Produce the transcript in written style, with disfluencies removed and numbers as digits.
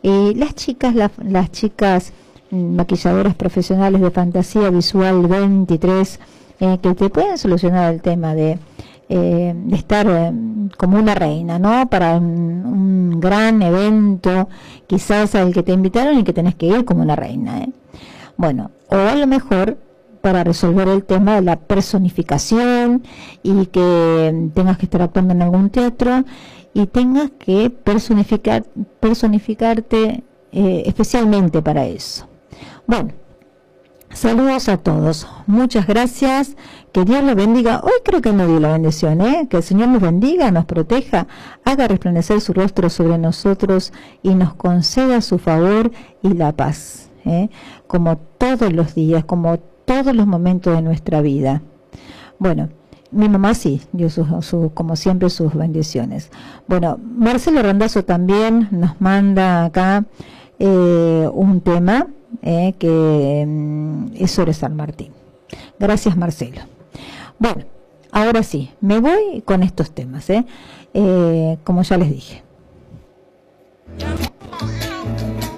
Las chicas, las chicas maquilladoras profesionales de Fantasía Visual 23, que te pueden solucionar el tema de estar como una reina, ¿no? Para un gran evento, quizás al que te invitaron y que tenés que ir como una reina, ¿eh? Bueno, o a lo mejor para resolver el tema de la personificación y que tengas que estar actuando en algún teatro y tengas que personificarte especialmente para eso. Bueno, saludos a todos, muchas gracias, que Dios los bendiga. Hoy creo que no dio la bendición, que el Señor nos bendiga, nos proteja, haga resplandecer su rostro sobre nosotros y nos conceda su favor y la paz, como todos los días, como todos los momentos de nuestra vida. Bueno, mi mamá sí dio como siempre sus bendiciones. Bueno, Marcelo Randazzo también nos manda acá un tema que es sobre San Martín. Gracias, Marcelo. Bueno, ahora sí, me voy con estos temas, como ya les dije.